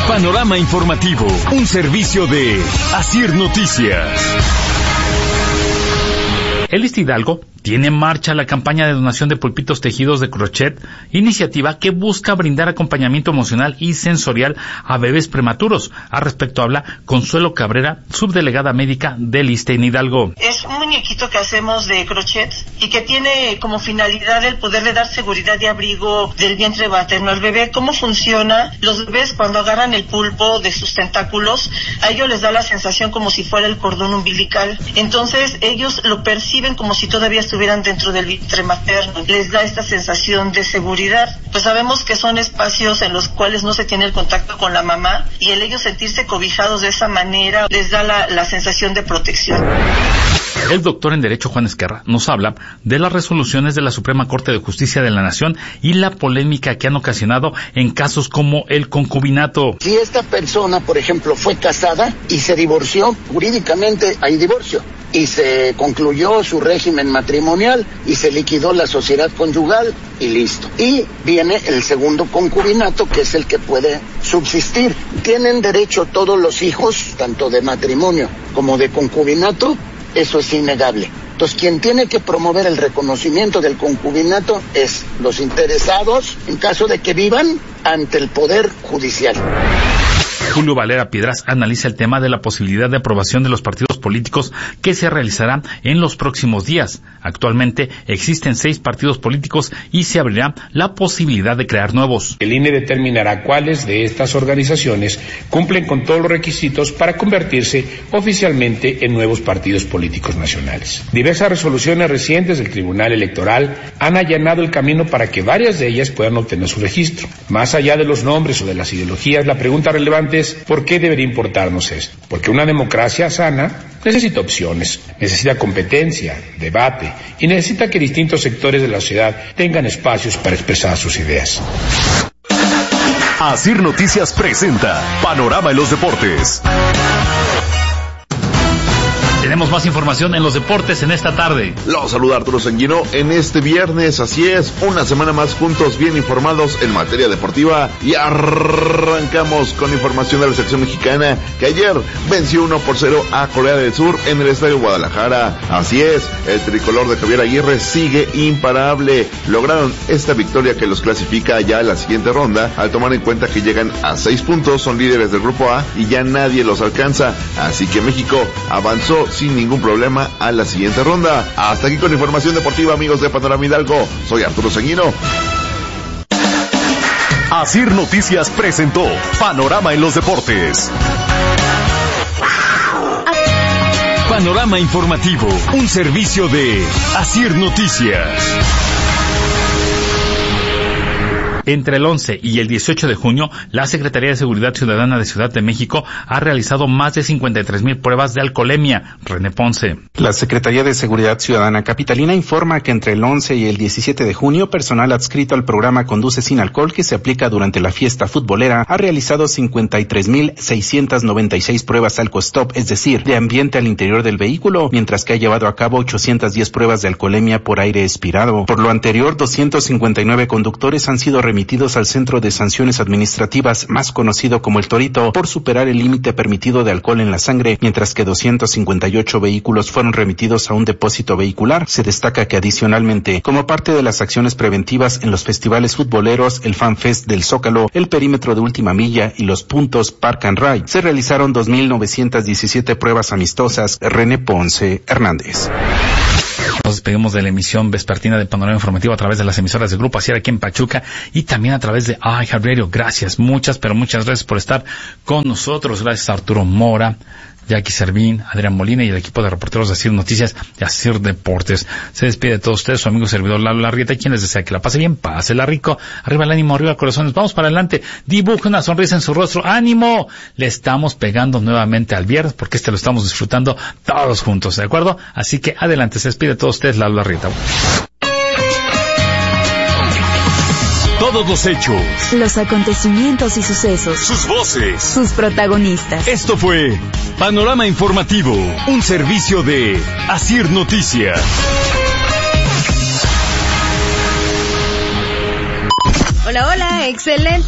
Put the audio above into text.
Panorama Informativo, un servicio de Asir Noticias. El ISSSTE Hidalgo tiene en marcha la campaña de donación de pulpitos tejidos de crochet, iniciativa que busca brindar acompañamiento emocional y sensorial a bebés prematuros. Al respecto habla Consuelo Cabrera, subdelegada médica del ISSSTE en Hidalgo. Es un muñequito que hacemos de crochet y que tiene como finalidad el poderle dar seguridad y abrigo del vientre materno al bebé. ¿Cómo funciona? Los bebés cuando agarran el pulpo de sus tentáculos, a ellos les da la sensación como si fuera el cordón umbilical. Entonces ellos lo perciben como si todavía estuvieran dentro del vientre materno. Les da esta sensación de seguridad. Pues sabemos que son espacios en los cuales no se tiene el contacto con la mamá y el ellos sentirse cobijados de esa manera les da la sensación de protección. El doctor en Derecho Juan Esquerra nos habla de las resoluciones de la Suprema Corte de Justicia de la Nación y la polémica que han ocasionado en casos como el concubinato. Si esta persona, por ejemplo, fue casada y se divorció, jurídicamente hay divorcio, y se concluyó su régimen matrimonial y se liquidó la sociedad conyugal y listo. Y viene el segundo concubinato, que es el que puede subsistir. Tienen derecho todos los hijos, tanto de matrimonio como de concubinato, eso es innegable. Entonces, quien tiene que promover el reconocimiento del concubinato es los interesados, en caso de que vivan, ante el Poder Judicial. Julio Valera Piedras analiza el tema de la posibilidad de aprobación de los partidos políticos que se realizarán en los próximos días. Actualmente existen 6 partidos políticos y se abrirá la posibilidad de crear nuevos. El INE determinará cuáles de estas organizaciones cumplen con todos los requisitos para convertirse oficialmente en nuevos partidos políticos nacionales. Diversas resoluciones recientes del Tribunal Electoral han allanado el camino para que varias de ellas puedan obtener su registro. Más allá de los nombres o de las ideologías, la pregunta relevante es ¿por qué debería importarnos esto? Porque una democracia sana necesita opciones, necesita competencia, debate y necesita que distintos sectores de la sociedad tengan espacios para expresar sus ideas. Asir Noticias presenta Panorama en los Deportes. Tenemos más información en los deportes en esta tarde. Los saluda Arturo Sanguino en este viernes, así es, una semana más juntos, bien informados en materia deportiva, y arrancamos con información de la selección mexicana que ayer venció 1-0 a Corea del Sur en el Estadio Guadalajara. Así es, el tricolor de Javier Aguirre sigue imparable. Lograron esta victoria que los clasifica ya a la siguiente ronda, al tomar en cuenta que llegan a 6 puntos, son líderes del grupo A y ya nadie los alcanza, así que México avanzó sin ningún problema a la siguiente ronda. Hasta aquí con información deportiva, amigos de Panorama Hidalgo. Soy Arturo Sanguino. Asir Noticias presentó Panorama en los Deportes. Panorama Informativo, un servicio de Asir Noticias. Entre el 11 y el 18 de junio, la Secretaría de Seguridad Ciudadana de Ciudad de México ha realizado más de 53,000 pruebas de alcoholemia. René Ponce. La Secretaría de Seguridad Ciudadana capitalina informa que entre el 11 y el 17 de junio, personal adscrito al programa Conduce Sin Alcohol, que se aplica durante la fiesta futbolera, ha realizado 53,696 pruebas alcostop, es decir, de ambiente al interior del vehículo, mientras que ha llevado a cabo 810 pruebas de alcoholemia por aire expirado. Por lo anterior, 259 conductores han sido remitidos al Centro de Sanciones Administrativas, más conocido como el Torito, por superar el límite permitido de alcohol en la sangre, mientras que 258 vehículos fueron remitidos a un depósito vehicular. Se destaca que adicionalmente, como parte de las acciones preventivas en los festivales futboleros, el Fan Fest del Zócalo, el Perímetro de Última Milla y los puntos Park and Ride, se realizaron 2,917 pruebas amistosas. René Ponce Hernández. Nos despedimos de la emisión vespertina de Panorama Informativo a través de las emisoras del Grupo Asier aquí en Pachuca y también a través de iHeartRadio. Gracias, muchas gracias por estar con nosotros. Gracias a Arturo Mora, Jackie Servín, Adrián Molina y el equipo de reporteros de Asir Noticias y Asir Deportes. Se despide de todos ustedes su amigo servidor Lalo Larrieta, quien les desea que la pase bien, pásela rico, arriba el ánimo, arriba el corazón, vamos para adelante, dibuje una sonrisa en su rostro, ánimo, le estamos pegando nuevamente al viernes porque lo estamos disfrutando todos juntos, ¿de acuerdo? Así que adelante, se despide de todos ustedes Lalo Larrieta. Todos los hechos, los acontecimientos y sucesos, sus voces, sus protagonistas. Esto fue Panorama Informativo, un servicio de Asir Noticias. Hola, excelente.